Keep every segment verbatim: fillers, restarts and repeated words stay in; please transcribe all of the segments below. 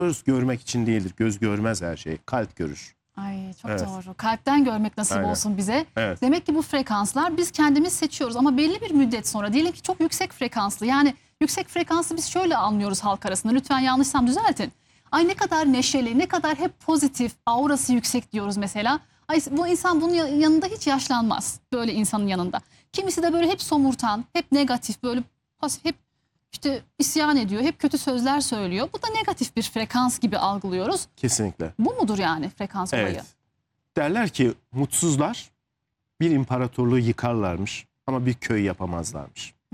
Göz görmek için değildir. Göz görmez her şeyi. Kalp görür. Ay çok Evet. doğru. Kalpten görmek nasip Aynen. olsun bize. Evet. Demek ki bu frekanslar biz kendimiz seçiyoruz ama belli bir müddet sonra diyelim ki çok yüksek frekanslı. Yani yüksek frekanslı biz şöyle anlıyoruz halk arasında. Lütfen yanlışsam düzeltin. Ay ne kadar neşeli, ne kadar hep pozitif, aurası yüksek diyoruz mesela. Ay bu insan bunun yanında hiç yaşlanmaz. Böyle insanın yanında. Kimisi de böyle hep somurtan, hep negatif, böyle pasif, hep işte isyan ediyor, hep kötü sözler söylüyor. Bu da negatif bir frekans gibi algılıyoruz. Kesinlikle. Bu mudur yani frekans olayı? Evet. Derler ki mutsuzlar bir imparatorluğu yıkarlarmış ama bir köy yapamazlarmış. Hmm.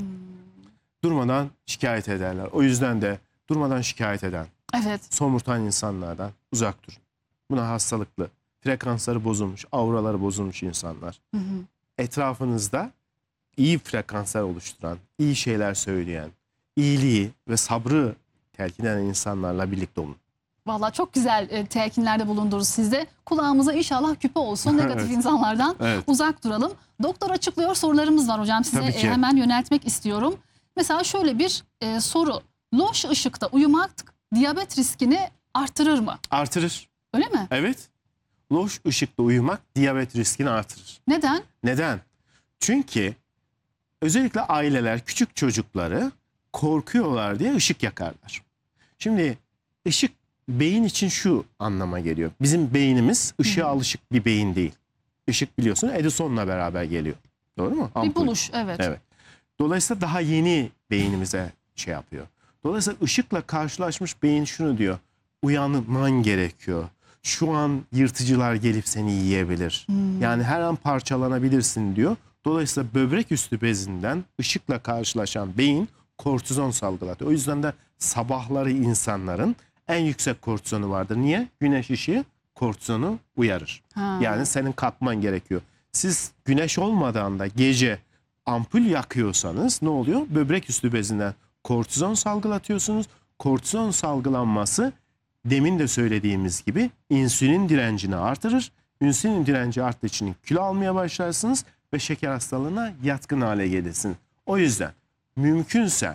Durmadan şikayet ederler. O yüzden de durmadan şikayet eden, Evet. somurtan insanlardan uzak durun. Buna hastalıklı, frekansları bozulmuş, auraları bozulmuş insanlar. Hı hı. Etrafınızda iyi frekanslar oluşturan, iyi şeyler söyleyen, iyiliği ve sabrı telkin eden insanlarla birlikte olun. Vallahi çok güzel e, telkinlerde bulunduruz sizde. Kulağımıza inşallah küpe olsun. Negatif Evet. insanlardan Evet. uzak duralım. Doktor açıklıyor sorularımız var hocam. Size Tabii ki. e, hemen yöneltmek istiyorum. Mesela şöyle bir e, soru. Loş ışıkta uyumak diyabet riskini artırır mı? Artırır. Öyle mi? Evet. Loş ışıkta uyumak diyabet riskini artırır. Neden? Neden? Çünkü özellikle aileler küçük çocukları korkuyorlar diye ışık yakarlar. Şimdi ışık beyin için şu anlama geliyor. Bizim beynimiz ışığa Hı. alışık bir beyin değil. Işık biliyorsun Edison'la beraber geliyor. Doğru mu? Bir Ampul. buluş, evet. Evet. Dolayısıyla daha yeni beynimize şey yapıyor. Dolayısıyla ışıkla karşılaşmış beyin şunu diyor. Uyanman gerekiyor. Şu an yırtıcılar gelip seni yiyebilir. Hmm. Yani her an parçalanabilirsin diyor. Dolayısıyla böbrek üstü bezinden ışıkla karşılaşan beyin kortizon salgılatıyor. O yüzden de sabahları insanların en yüksek kortizonu vardır. Niye? Güneş ışığı kortizonu uyarır. Ha. Yani senin kalkman gerekiyor. Siz güneş olmadan da gece ampul yakıyorsanız ne oluyor? Böbrek üstü bezinden kortizon salgılatıyorsunuz. Kortizon salgılanması demin de söylediğimiz gibi insülin direncini artırır. İnsülin direnci arttığı için kilo almaya başlarsınız ve şeker hastalığına yatkın hale gelirsiniz. O yüzden mümkünse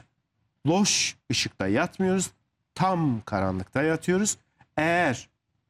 loş ışıkta yatmıyoruz. Tam karanlıkta yatıyoruz. Eğer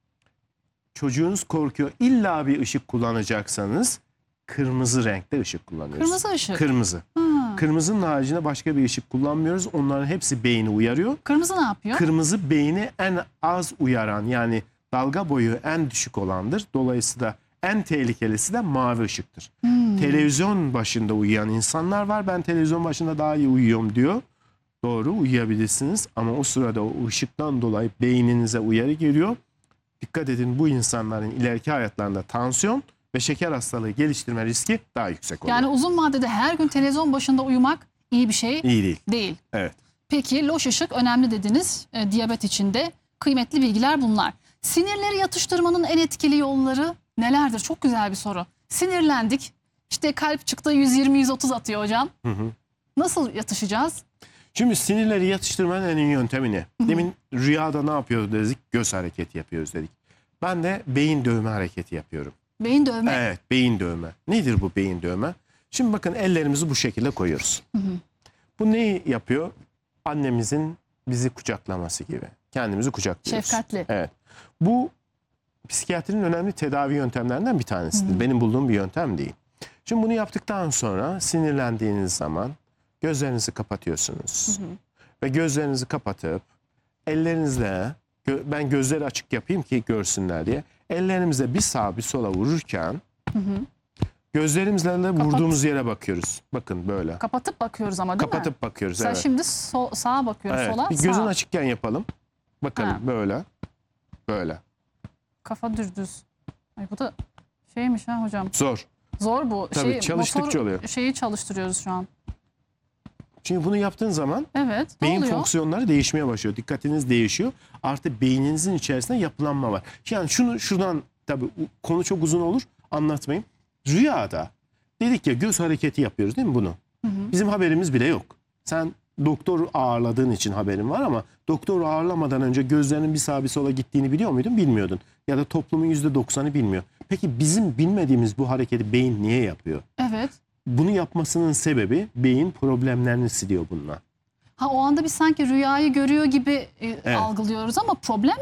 çocuğunuz korkuyor illa bir ışık kullanacaksanız kırmızı renkte ışık kullanıyoruz. Kırmızı ışık. Kırmızı. Ha. Kırmızının haricinde başka bir ışık kullanmıyoruz. Onların hepsi beyni uyarıyor. Kırmızı ne yapıyor? Kırmızı beyni en az uyaran yani dalga boyu en düşük olandır. Dolayısıyla en tehlikelisi de mavi ışıktır. Hmm. Televizyon başında uyuyan insanlar var. Ben televizyon başında daha iyi uyuyorum diyor. Doğru, uyuyabilirsiniz ama o sırada o ışıktan dolayı beyninize uyarı geliyor. Dikkat edin, bu insanların ileriki hayatlarında tansiyon ve şeker hastalığı geliştirme riski daha yüksek oluyor. Yani uzun vadede her gün televizyon başında uyumak iyi bir şey İyi değil. değil. Evet. Peki loş ışık önemli dediniz. E, diyabet içinde kıymetli bilgiler bunlar. Sinirleri yatıştırmanın en etkili yolları nelerdir? Çok güzel bir soru. Sinirlendik. İşte kalp çıktı yüz yirmi yüz otuz atıyor hocam. Hı hı. Nasıl yatışacağız? Şimdi sinirleri yatıştırmanın en iyi yöntemi ne? Demin rüyada ne yapıyoruz dedik? Göz hareketi yapıyoruz dedik. Ben de beyin dövme hareketi yapıyorum. Beyin dövme. Evet, beyin dövme. Nedir bu beyin dövme? Şimdi bakın ellerimizi bu şekilde koyuyoruz. Hı hı. Bu neyi yapıyor? Annemizin bizi kucaklaması gibi. Kendimizi kucaklıyoruz. Şefkatli. Evet. Bu psikiyatrinin önemli tedavi yöntemlerinden bir tanesidir. Hı. Benim bulduğum bir yöntem değil. Şimdi bunu yaptıktan sonra sinirlendiğiniz zaman gözlerinizi kapatıyorsunuz. Hı hı. Ve gözlerinizi kapatıp ellerinizle, gö- ben gözleri açık yapayım ki görsünler diye. Ellerimizle bir sağa bir sola vururken Hı hı. gözlerimizle de Kapat. vurduğumuz yere bakıyoruz. Bakın böyle. Kapatıp bakıyoruz ama değil mi? Kapatıp bakıyoruz. Mesela Evet. şimdi so- sağa bakıyoruz, Evet. sola, Bir gözün sağa. açıkken yapalım. Bakalım Ha. böyle. Böyle. Kafa düz düz. Ay bu da şeymiş ha hocam. Zor. Zor bu. Tabii, Şey, çalıştıkça motor oluyor. Şeyi çalıştırıyoruz şu an. Çünkü bunu yaptığın zaman Evet. Ne beyin oluyor? fonksiyonları değişmeye başlıyor. Dikkatiniz değişiyor. Artı beyninizin içerisinde yapılanma var. Yani şunu şuradan tabii konu çok uzun olur anlatmayayım. Rüyada dedik ya göz hareketi yapıyoruz değil mi bunu? Hı hı. Bizim haberimiz bile yok. Sen doktor ağırladığın için haberin var ama doktor ağırlamadan önce gözlerinin bir sağa bir sola gittiğini biliyor muydun? Bilmiyordun. Ya da toplumun yüzde doksanı bilmiyor. Peki bizim bilmediğimiz bu hareketi beyin niye yapıyor? Evet. Bunu yapmasının sebebi beyin problemlerini siliyor bununla. Ha o anda biz sanki rüyayı görüyor gibi e, Evet. algılıyoruz ama problem